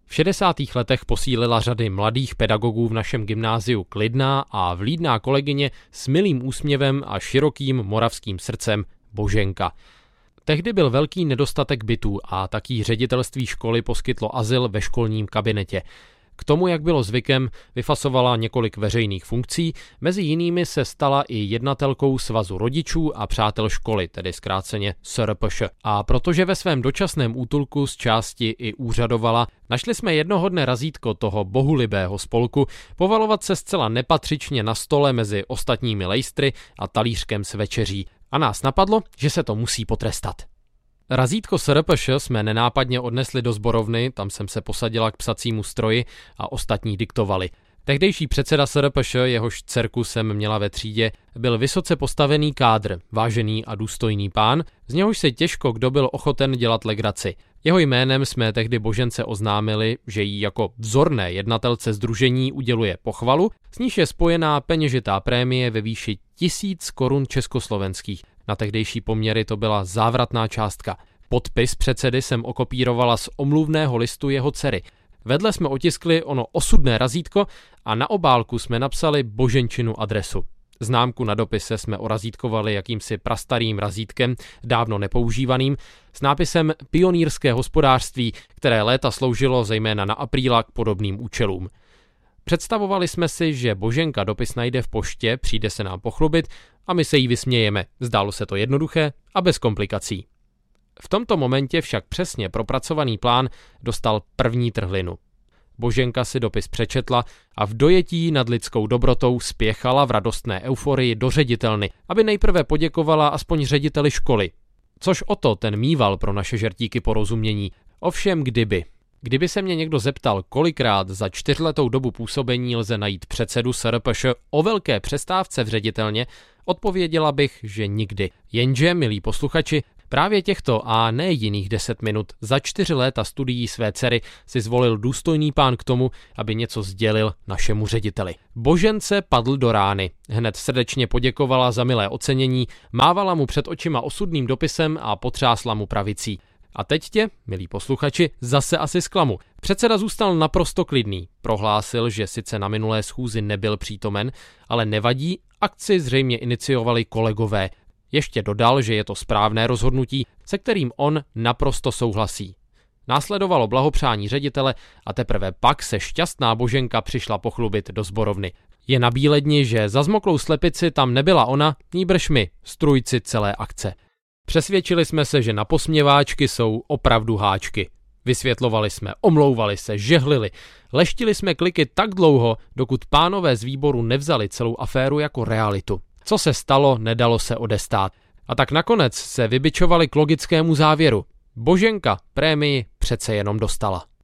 V 60. letech posílila řady mladých pedagogů v našem gymnáziu klidná a vlídná kolegyně s milým úsměvem a širokým moravským srdcem Boženka. Tehdy byl velký nedostatek bytů a taky ředitelství školy poskytlo azyl ve školním kabinetě. K tomu, jak bylo zvykem, vyfasovala několik veřejných funkcí, mezi jinými se stala i jednatelkou Svazu rodičů a přátel školy, tedy zkráceně SRPŠ. A protože ve svém dočasném útulku z části i úřadovala, našli jsme jednoho dne razítko toho bohulibého spolku povalovat se zcela nepatřičně na stole mezi ostatními lejstry a talířkem s večeří. A nás napadlo, že se to musí potrestat. Razítko SRPŠ jsme nenápadně odnesli do sborovny, tam jsem se posadila k psacímu stroji a ostatní diktovali. Tehdejší předseda SRPŠ, jehož dcerku jsem měla ve třídě, byl vysoce postavený kádr, vážený a důstojný pán, z něhož se těžko kdo byl ochoten dělat legraci. Jeho jménem jsme tehdy Božence oznámili, že jí jako vzorné jednatelce sdružení uděluje pochvalu, s níž je spojená peněžitá prémie ve výši 1000 korun československých. Na tehdejší poměry to byla závratná částka. Podpis předsedy jsem okopírovala z omluvného listu jeho dcery. Vedle jsme otiskli ono osudné razítko a na obálku jsme napsali Boženčinu adresu. Známku na dopise jsme orazítkovali jakýmsi prastarým razítkem, dávno nepoužívaným, s nápisem Pionýrské hospodářství, které léta sloužilo zejména na apríla k podobným účelům. Představovali jsme si, že Boženka dopis najde v poště, přijde se nám pochlubit a my se jí vysmějeme. Zdálo se to jednoduché a bez komplikací. V tomto momentě však přesně propracovaný plán dostal první trhlinu. Boženka si dopis přečetla a v dojetí nad lidskou dobrotou spěchala v radostné euforii do ředitelny, aby nejprve poděkovala aspoň řediteli školy. Což o to ten mýval pro naše žertíky porozumění. Ovšem Kdyby se mě někdo zeptal, kolikrát za 4letou dobu působení lze najít předsedu SRPŠ o velké přestávce v ředitelně, odpověděla bych, že nikdy. Jenže, milí posluchači, právě těchto a ne jiných 10 minut za 4 léta studií své dcery si zvolil důstojný pán k tomu, aby něco sdělil našemu řediteli. Božence padl do rány. Hned srdečně poděkovala za milé ocenění, mávala mu před očima osudným dopisem a potřásla mu pravicí. A teď tě, milí posluchači, zase asi zklamu. Předseda zůstal naprosto klidný. Prohlásil, že sice na minulé schůzi nebyl přítomen, ale nevadí, akci zřejmě iniciovali kolegové. Ještě dodal, že je to správné rozhodnutí, se kterým on naprosto souhlasí. Následovalo blahopřání ředitele a teprve pak se šťastná Boženka přišla pochlubit do sborovny. Je nabíledni, že za zmoklou slepici tam nebyla ona, nýbrž my, strůjci celé akce. Přesvědčili jsme se, že na posměváčky jsou opravdu háčky. Vysvětlovali jsme, omlouvali se, žehlili. Leštili jsme kliky tak dlouho, dokud pánové z výboru nevzali celou aféru jako realitu. Co se stalo, nedalo se odestát. A tak nakonec se vybičovali k logickému závěru. Boženka prémii přece jenom dostala.